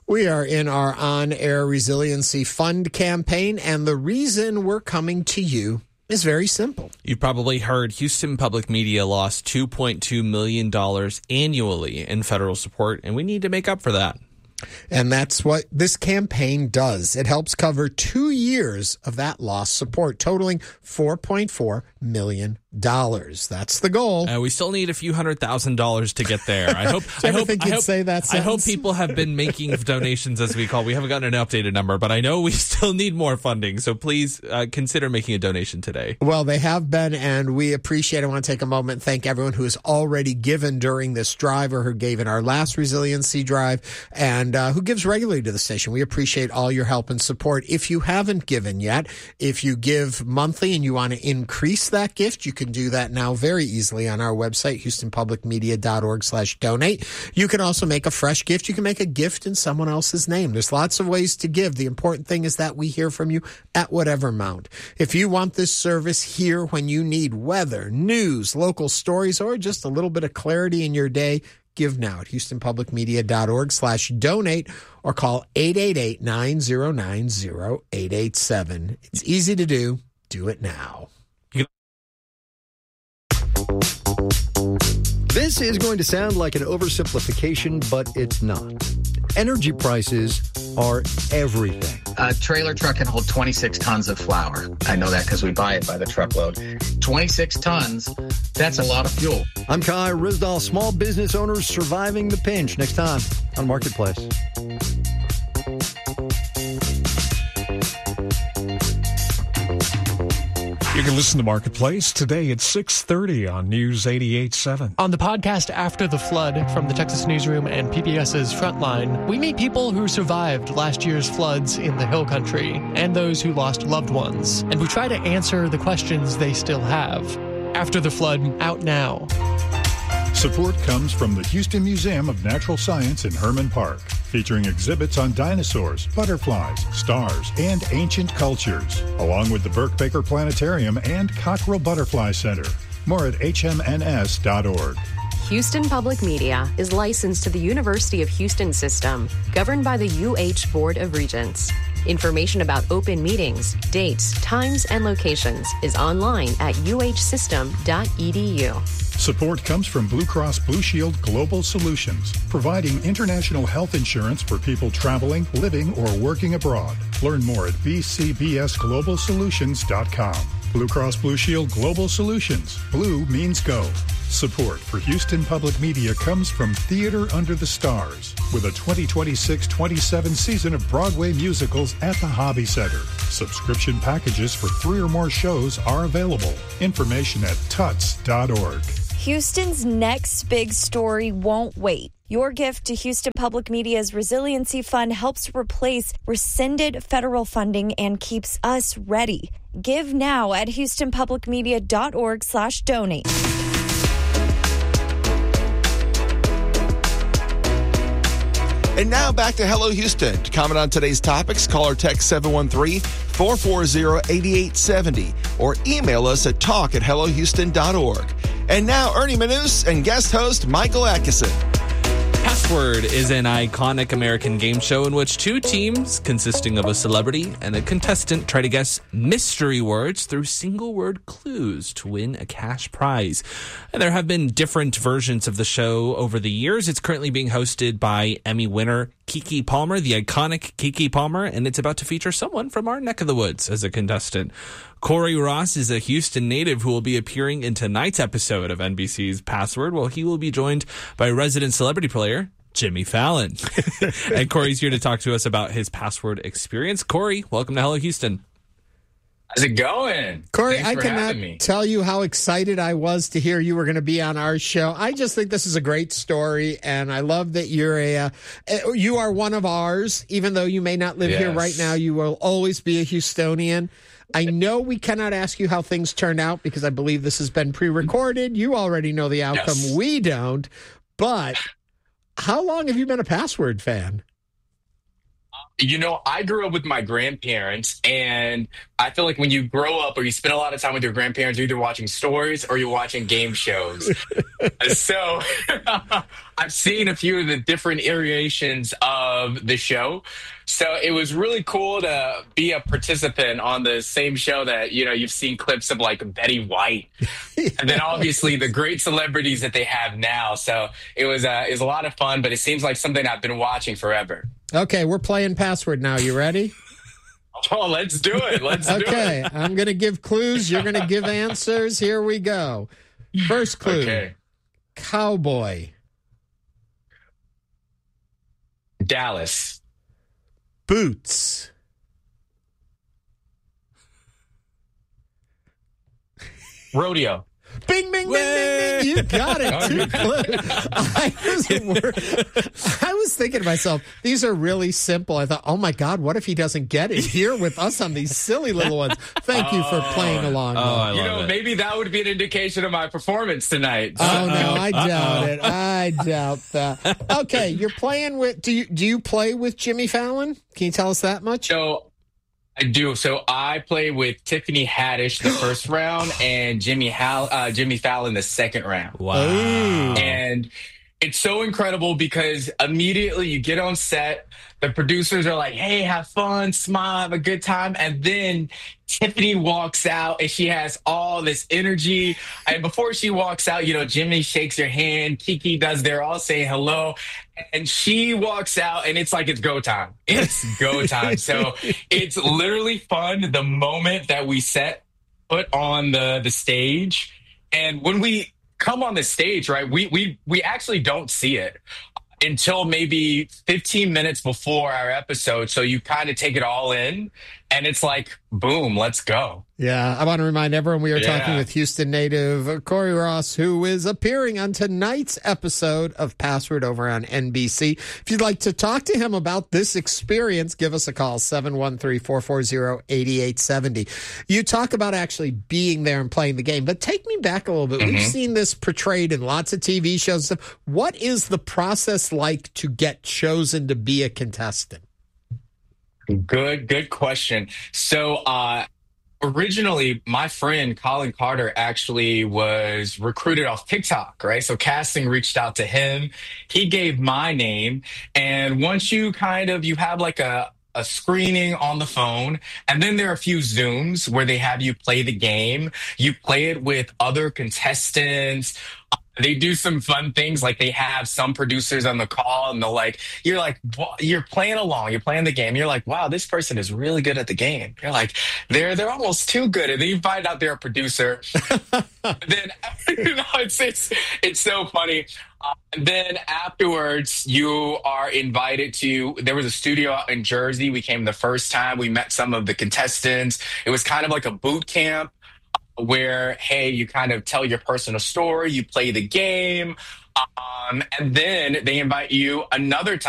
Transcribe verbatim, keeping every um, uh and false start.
We are in our on-air resiliency fund campaign, and the reason we're coming to you is very simple. You've probably heard Houston Public Media lost two point two million dollars annually in federal support, and we need to make up for that. And that's what this campaign does. It helps cover two years of that lost support, totaling four point four million dollars. That's the goal. Uh, we still need a few hundred thousand dollars to get there. I hope. I hope. think I you'd hope, say that I hope sentence? people have been making donations as we call. We haven't gotten an updated number, but I know we still need more funding. So please uh, consider making a donation today. Well, they have been, and we appreciate it. I want to take a moment and thank everyone who has already given during this drive or who gave in our last resiliency drive and uh, who gives regularly to the station. We appreciate all your help and support. If you haven't given yet, if you give monthly and you want to increase that gift, you can do that now very easily on our website, houston public media dot org slash donate. You can also make a fresh gift. You can make a gift in someone else's name. There's lots of ways to give. The important thing is that we hear from you at whatever amount. If you want this service here when you need weather, news, local stories, or just a little bit of clarity in your day, give now at houston public media dot org slash donate or call eight eight eight, nine zero nine, zero eight eight seven. It's easy to do. Do it now. This is going to sound like an oversimplification, but it's not. Energy prices are everything. A trailer truck can hold twenty-six tons of flour. I know that because we buy it by the truckload. twenty-six tons, that's a lot of fuel. I'm Kai Rizdal, small business owners surviving the pinch. Next time on Marketplace. You can listen to Marketplace today at six thirty on News eighty-eight point seven. On the podcast After the Flood from the Texas Newsroom and PBS's Frontline, we meet people who survived last year's floods in the Hill Country and those who lost loved ones. And we try to answer the questions they still have. After the Flood, out now. Support comes from the Houston Museum of Natural Science in Herman Park, featuring exhibits on dinosaurs, butterflies, stars, and ancient cultures, along with the Burke Baker Planetarium and Cockrell Butterfly Center. More at H M N S dot org. Houston Public Media is licensed to the University of Houston System, governed by the U H Board of Regents. Information about open meetings, dates, times, and locations is online at u h system dot e d u. Support comes from Blue Cross Blue Shield Global Solutions, providing international health insurance for people traveling, living, or working abroad. Learn more at b c b s global solutions dot com. Blue Cross Blue Shield Global Solutions. Blue means go. Support for Houston Public Media comes from Theater Under the Stars, with a twenty twenty-six twenty-seven season of Broadway musicals at the Hobby Center. Subscription packages for three or more shows are available. Information at tuts dot org. Houston's next big story won't wait. Your gift to Houston Public Media's Resiliency Fund helps replace rescinded federal funding and keeps us ready. Give now at houston public media dot org slash donate. And now back to Hello Houston. To comment on today's topics, call or text seven one three, four four zero, eight eight seven zero or email us at talk at hello houston dot org. And now Ernie Manus and guest host Michael Atkinson. Password is an iconic American game show in which two teams, consisting of a celebrity and a contestant, try to guess mystery words through single-word clues to win a cash prize. And there have been different versions of the show over the years. It's currently being hosted by Emmy winner Keke Palmer, the iconic Keke Palmer, and it's about to feature someone from our neck of the woods as a contestant. Corey Ross is a Houston native who will be appearing in tonight's episode of N B C's Password. Well, he will be joined by resident celebrity player Jimmy Fallon. And Corey's here to talk to us about his Password experience. Corey, welcome to Hello Houston. How's it going? Corey, Thanks I for cannot having me. tell you how excited I was to hear you were going to be on our show. I just think this is a great story, and I love that you're a uh, you are one of ours. Even though you may not live Yes. here right now, you will always be a Houstonian. I know we cannot ask you how things turned out because I believe this has been pre-recorded. You already know the outcome. Yes. We don't. But how long have you been a Password fan? You know, I grew up with my grandparents, and I feel like when you grow up or you spend a lot of time with your grandparents, you're either watching stories or you're watching game shows. So I've seen a few of the different iterations of the show. So it was really cool to be a participant on the same show that, you know, you've seen clips of like Betty White and then obviously the great celebrities that they have now. So it was, uh, it was a lot of fun, but it seems like something I've been watching forever. Okay, we're playing Password now. You ready? Oh, let's do it. Let's do it. Okay, I'm going to give clues. You're going to give answers. Here we go. First clue. Okay. Cowboy. Dallas. Boots. Rodeo. Bing, bing, bing, bing, bing. You got it. Two clues. I was, I was thinking to myself, these are really simple. I thought, oh my God, what if he doesn't get it here with us on these silly little ones? Thank you for playing along. Oh, I you love know, it. maybe that would be an indication of my performance tonight. Oh no, I doubt it. I doubt that. Okay, you're playing with. Do you do you play with Jimmy Fallon? Can you tell us that much? So I do. So I play with Tiffany Haddish the first round and Jimmy Hall, uh, Jimmy Fallon the second round. Wow. And it's so incredible because immediately you get on set, the producers are like, hey, have fun, smile, have a good time. And then Tiffany walks out and she has all this energy. And before she walks out, you know, Jimmy shakes her hand, Kiki does, they're all saying hello. And she walks out and it's like it's go time. It's go time. So it's literally fun the moment that we set foot on the, the stage. And when we come on the stage, right, we we we actually don't see it until maybe fifteen minutes before our episode. So you kind of take it all in and it's like, boom, let's go. Yeah, I want to remind everyone we are Yeah. talking with Houston native Corey Ross, who is appearing on tonight's episode of Password over on N B C. If you'd like to talk to him about this experience, give us a call, seven one three, four four zero, eight eight seven zero. You talk about actually being there and playing the game, but take me back a little bit. Mm-hmm. We've seen this portrayed in lots of T V shows. What is the process like to get chosen to be a contestant? Good, good question. So, uh, originally, my friend Colin Carter actually was recruited off TikTok, right? So casting reached out to him. He gave my name. And once you kind of, you have like a, a screening on the phone, and then there are a few Zooms where they have you play the game. You play it with other contestants. They do some fun things, like they have some producers on the call and they're like, you're like, you're playing along, you're playing the game. You're like, wow, this person is really good at the game. You're like, they're they're almost too good. And then you find out they're a producer. Then, you know, it's, it's, it's so funny. Uh, and then afterwards, you are invited to, there was a studio out in Jersey. We came the first time. We met some of the contestants. It was kind of like a boot camp, where, hey, you kind of tell your personal story, you play the game, um, and then they invite you another time.